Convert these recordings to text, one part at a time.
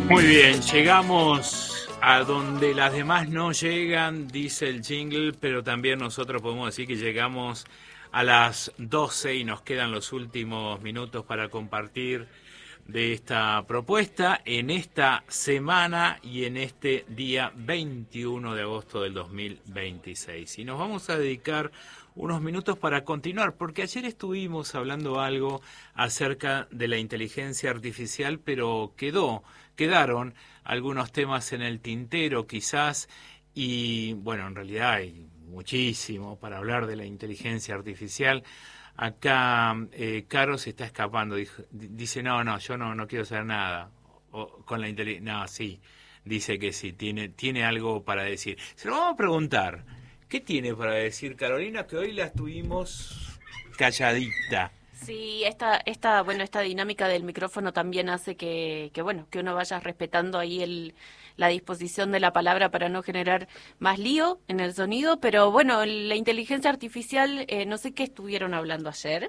Muy bien, llegamos a donde las demás no llegan, dice el jingle, pero también nosotros podemos decir que llegamos a las 12 y nos quedan los últimos minutos para compartir de esta propuesta en esta semana y en este día 21 de agosto del 2026. Y nos vamos a dedicar unos minutos para continuar, porque ayer estuvimos hablando algo acerca de la inteligencia artificial, pero quedaron algunos temas en el tintero quizás, y bueno, en realidad hay muchísimo para hablar de la inteligencia artificial. Acá Caro se está escapando, dice, no, yo no quiero saber nada. Con la inteligencia, no, sí, dice que sí, tiene algo para decir. Se lo vamos a preguntar, ¿qué tiene para decir Carolina? Que hoy la estuvimos calladita. Sí, esta dinámica del micrófono también hace que uno vaya respetando ahí la disposición de la palabra para no generar más lío en el sonido, pero bueno, la inteligencia artificial, no sé qué estuvieron hablando ayer,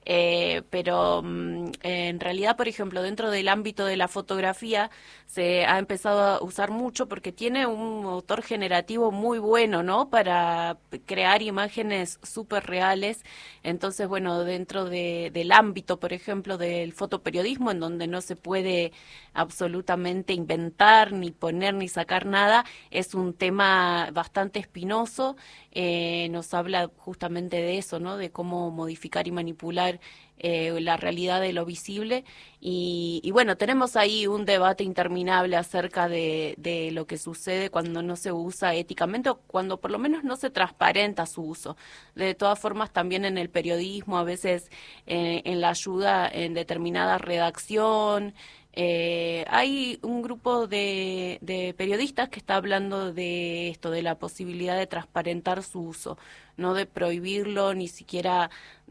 pero en realidad, por ejemplo, dentro del ámbito de la fotografía se ha empezado a usar mucho porque tiene un motor generativo muy bueno, ¿no? Para crear imágenes súper reales. Entonces, bueno, del ámbito, por ejemplo, del fotoperiodismo, en donde no se puede absolutamente inventar, ni poner, ni sacar nada, es un tema bastante espinoso. Nos habla justamente de eso, ¿no? De cómo modificar y manipular la realidad de lo visible. Y bueno, tenemos ahí un debate interminable acerca de lo que sucede cuando no se usa éticamente o cuando por lo menos no se transparenta su uso. De todas formas, también en el periodismo, a veces en la ayuda en determinada redacción, hay un grupo de periodistas que está hablando de esto, de la posibilidad de transparentar su uso, no de prohibirlo, ni siquiera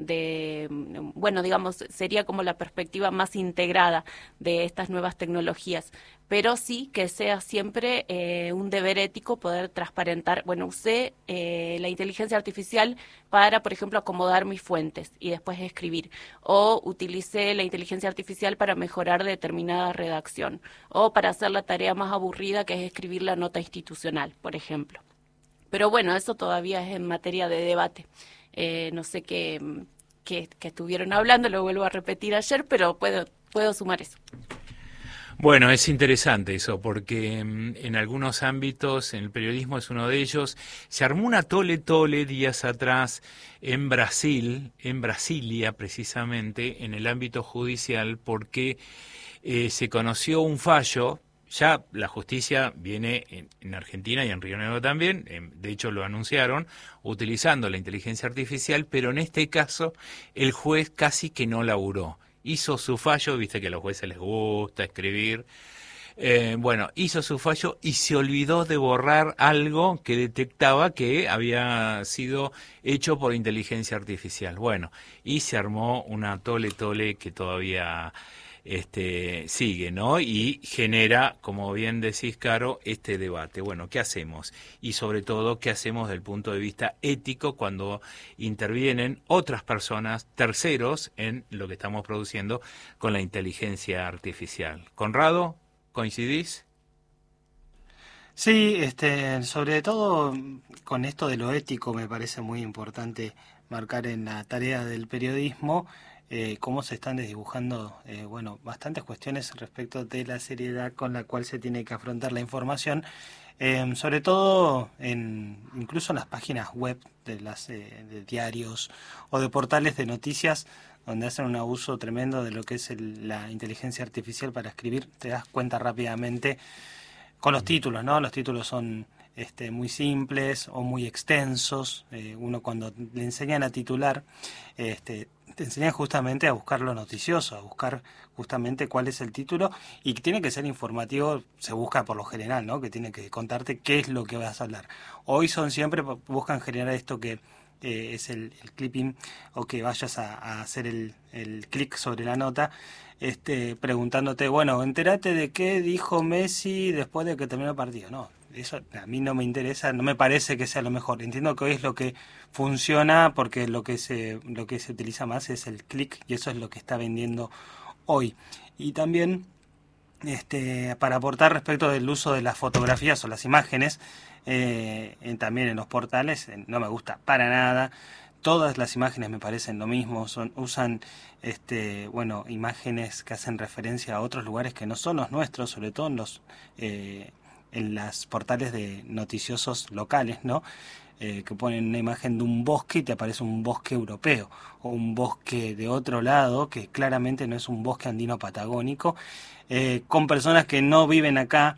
bueno, digamos, sería como la perspectiva más integrada de estas nuevas tecnologías, pero sí que sea siempre un deber ético poder transparentar. Bueno, usé la inteligencia artificial para, por ejemplo, acomodar mis fuentes y después escribir, o utilicé la inteligencia artificial para mejorar determinada redacción, o para hacer la tarea más aburrida que es escribir la nota institucional, por ejemplo. Pero bueno, eso todavía es en materia de debate. No sé qué estuvieron hablando, lo vuelvo a repetir ayer, pero puedo sumar eso. Bueno, es interesante eso, porque en algunos ámbitos, en el periodismo es uno de ellos, se armó una tole días atrás en Brasil, en Brasilia precisamente, en el ámbito judicial, porque se conoció un fallo. Ya la justicia viene en Argentina y en Río Negro también, de hecho lo anunciaron, utilizando la inteligencia artificial, pero en este caso el juez casi que no laburó. Hizo su fallo, viste que a los jueces les gusta escribir, bueno, hizo su fallo y se olvidó de borrar algo que detectaba que había sido hecho por inteligencia artificial. Bueno, y se armó una tole que todavía sigue, ¿no? Y genera, como bien decís, Caro, este debate. Bueno, ¿qué hacemos? Y sobre todo, ¿qué hacemos desde el punto de vista ético cuando intervienen otras personas, terceros, en lo que estamos produciendo con la inteligencia artificial? Conrado, ¿coincidís? Sí, sobre todo con esto de lo ético me parece muy importante marcar en la tarea del periodismo cómo se están desdibujando, bueno, bastantes cuestiones respecto de la seriedad con la cual se tiene que afrontar la información, sobre todo incluso en las páginas web de diarios o de portales de noticias donde hacen un abuso tremendo de lo que es la inteligencia artificial para escribir. Te das cuenta rápidamente con los títulos, ¿no? Los títulos son muy simples o muy extensos. Uno cuando le enseñan a titular, te enseñan justamente a buscar lo noticioso, a buscar justamente cuál es el título, y que tiene que ser informativo, se busca por lo general, ¿no? Que tiene que contarte qué es lo que vas a hablar. Hoy siempre buscan generar esto que es el clipping, o que vayas a hacer el clic sobre la nota, preguntándote, bueno, entérate de qué dijo Messi después de que terminó el partido. No, eso a mí no me interesa, no me parece que sea lo mejor. Entiendo que hoy es lo que funciona porque lo que se utiliza más es el click, y eso es lo que está vendiendo hoy. Y también para aportar respecto del uso de las fotografías o las imágenes, también en los portales, no me gusta para nada. Todas las imágenes me parecen lo mismo, usan imágenes que hacen referencia a otros lugares que no son los nuestros, sobre todo en las portales de noticiosos locales, ¿no? Que ponen una imagen de un bosque y te aparece un bosque europeo o un bosque de otro lado que claramente no es un bosque andino patagónico, con personas que no viven acá,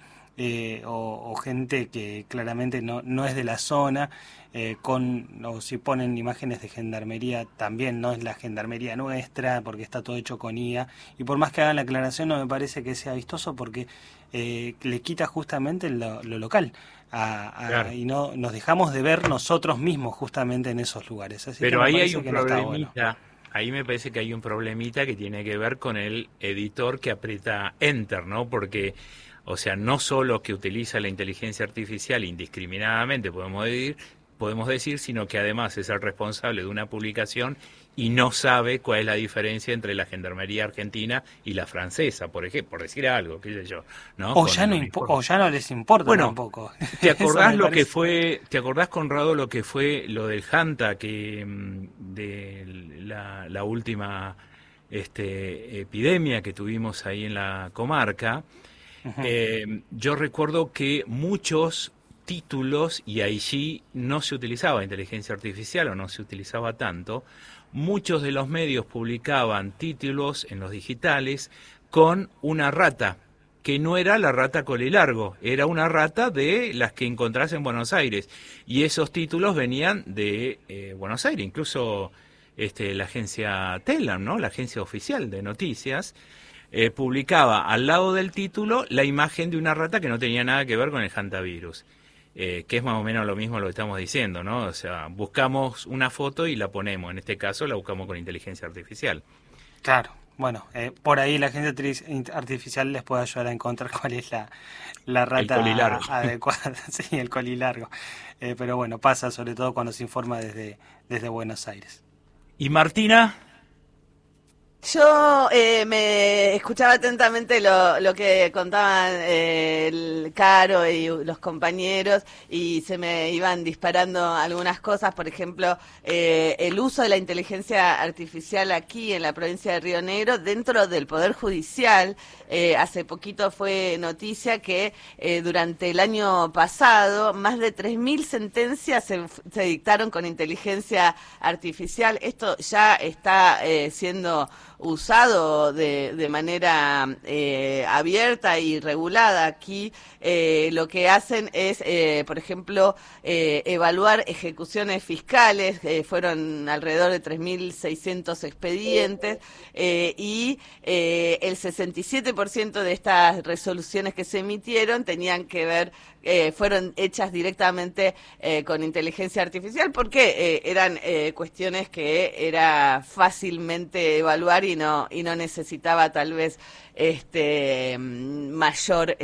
o gente que claramente no es de la zona, o si ponen imágenes de gendarmería, también no es la gendarmería nuestra, porque está todo hecho con IA, y por más que hagan la aclaración no me parece que sea vistoso, porque le quita justamente lo local, Claro. y no nos dejamos de ver nosotros mismos justamente en esos lugares. Así Pero que me ahí hay parece un que no está bueno. problemita, ahí me parece que hay un problemita que tiene que ver con el editor que aprieta Enter, ¿no? Porque, o sea, no solo que utiliza la inteligencia artificial indiscriminadamente, podemos decir, sino que además es el responsable de una publicación y no sabe cuál es la diferencia entre la gendarmería argentina y la francesa, por ejemplo, por decir algo, qué sé yo, ¿no? O ya no les importa Bueno, tampoco. ¿te Eso acordás me lo que parece. fue, te acordás, Conrado, lo que fue lo del Hanta, de la última epidemia que tuvimos ahí en la comarca? Ujú. Yo recuerdo que muchos títulos, y allí no se utilizaba inteligencia artificial o no se utilizaba tanto, muchos de los medios publicaban títulos en los digitales con una rata, que no era la rata colilargo, era una rata de las que encontrás en Buenos Aires, y esos títulos venían de Buenos Aires, incluso la agencia Telam, ¿no? La agencia oficial de noticias, publicaba al lado del título la imagen de una rata que no tenía nada que ver con el hantavirus. Que es más o menos lo mismo lo que estamos diciendo, ¿no? O sea, buscamos una foto y la ponemos, en este caso la buscamos con inteligencia artificial. Claro, bueno, por ahí la inteligencia artificial les puede ayudar a encontrar cuál es la El rata colilargo. adecuada, sí, el colilargo. Pero bueno, pasa sobre todo cuando se informa desde Buenos Aires. ¿Y Martina? Yo me escuchaba atentamente lo que contaban el Caro y los compañeros y se me iban disparando algunas cosas, por ejemplo, el uso de la inteligencia artificial aquí en la provincia de Río Negro dentro del Poder Judicial. Hace poquito fue noticia que durante el año pasado más de 3.000 sentencias se dictaron con inteligencia artificial. Esto ya está siendo usado de manera abierta y regulada aquí. Lo que hacen es, por ejemplo, evaluar ejecuciones fiscales, fueron alrededor de 3.600 expedientes, y el 67% de estas resoluciones que se emitieron tenían que ver, fueron hechas directamente con inteligencia artificial porque eran cuestiones que era fácilmente evaluar y no necesitaba tal vez mayor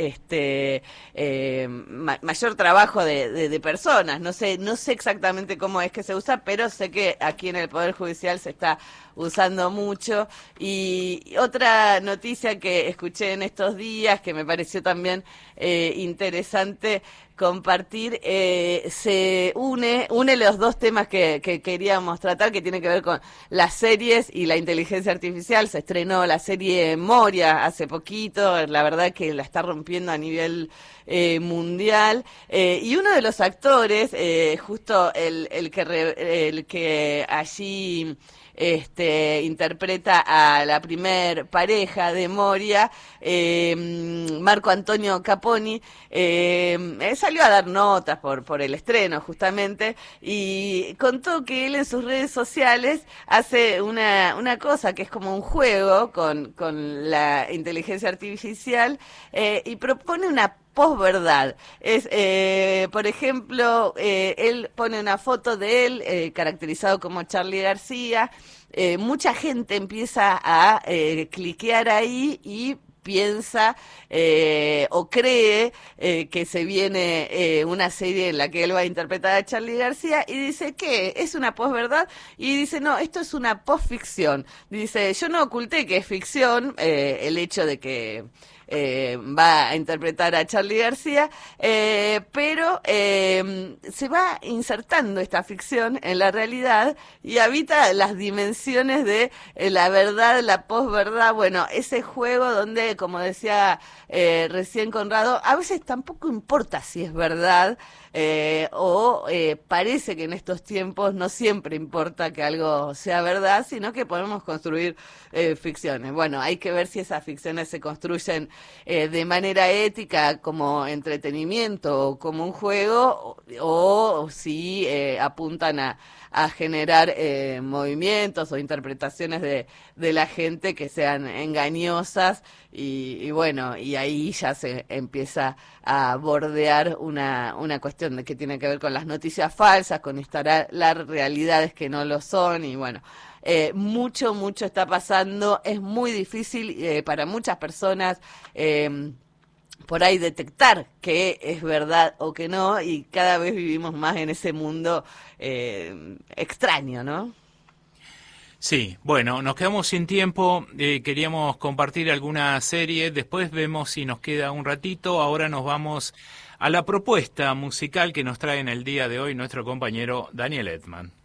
mayor trabajo de personas. No sé exactamente cómo es que se usa, pero sé que aquí en el Poder Judicial se está usando mucho. Y otra noticia que escuché en estos días que me pareció también interesante compartir, se une los dos temas que queríamos tratar, que tienen que ver con las series y la inteligencia artificial. Se estrenó la serie Moria hace poquito, la verdad que la está rompiendo a nivel mundial, y uno de los actores, justo el que allí interpreta a la primer pareja de Moria, Marco Antonio Caponi, salió a dar notas por el estreno justamente y contó que él en sus redes sociales hace una cosa que es como un juego con la inteligencia artificial, y propone una posverdad. Es, por ejemplo, él pone una foto de él caracterizado como Charly García. Mucha gente empieza a cliquear ahí y piensa o cree que se viene una serie en la que él va a interpretar a Charly García y dice que es una posverdad y dice no, esto es una posficción. Dice, yo no oculté que es ficción, el hecho de que va a interpretar a Charly García, pero se va insertando esta ficción en la realidad y habita las dimensiones de la verdad, la posverdad, bueno, ese juego donde, como decía recién Conrado, a veces tampoco importa si es verdad, parece que en estos tiempos no siempre importa que algo sea verdad, sino que podemos construir ficciones. Bueno, hay que ver si esas ficciones se construyen de manera ética como entretenimiento o como un juego, o si apuntan a generar movimientos o interpretaciones de la gente que sean engañosas y bueno, y ahí ya se empieza a bordear una cuestión de que tiene que ver con las noticias falsas, con instalar realidades que no lo son y bueno, mucho está pasando, es muy difícil para muchas personas por ahí detectar que es verdad o que no, y cada vez vivimos más en ese mundo extraño, ¿no? Sí, bueno, nos quedamos sin tiempo, queríamos compartir alguna serie, después vemos si nos queda un ratito, ahora nos vamos a la propuesta musical que nos trae en el día de hoy nuestro compañero Daniel Edman.